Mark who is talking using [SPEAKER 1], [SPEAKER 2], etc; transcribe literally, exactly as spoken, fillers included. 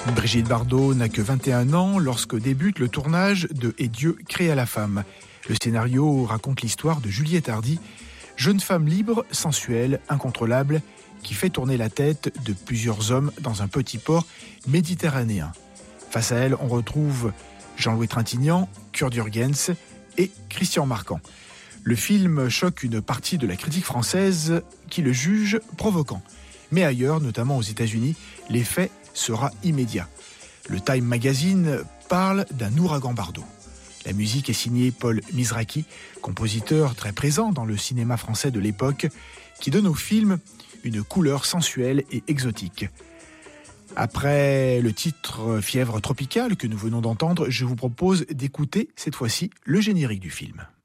[SPEAKER 1] Brigitte Bardot n'a que vingt et un ans lorsque débute le tournage de « Et Dieu créa la femme ». Le scénario raconte l'histoire de Juliette Hardy, jeune femme libre, sensuelle, incontrôlable, qui fait tourner la tête de plusieurs hommes dans un petit port méditerranéen. Face à elle, on retrouve Jean-Louis Trintignant, Kurt Jürgens et Christian Marquand. Le film choque une partie de la critique française qui le juge provoquant. Mais ailleurs, notamment aux États-Unis, l'effet sera immédiat. Le Time Magazine parle d'un ouragan Bardot. La musique est signée Paul Mizrachi, compositeur très présent dans le cinéma français de l'époque, qui donne au film une couleur sensuelle et exotique. Après le titre Fièvre tropicale que nous venons d'entendre, je vous propose d'écouter cette fois-ci le générique du film.